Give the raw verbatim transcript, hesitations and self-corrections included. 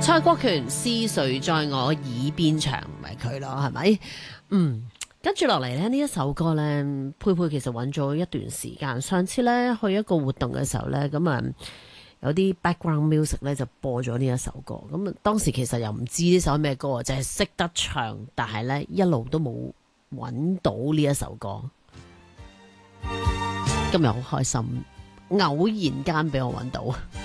蔡國權是誰在我耳邊唱，咪佢咯，係咪？嗯，跟住落嚟咧，呢一首歌呢，佩佩其實揾咗一段時間。上次呢，去一個活動嘅時候呢，咁啊有啲 background music 呢，就播咗呢一首歌。咁啊當時其實又唔知呢首咩歌，就係識得唱，但係呢一路都冇揾到呢一首歌。今日好開心，偶然間俾我揾到。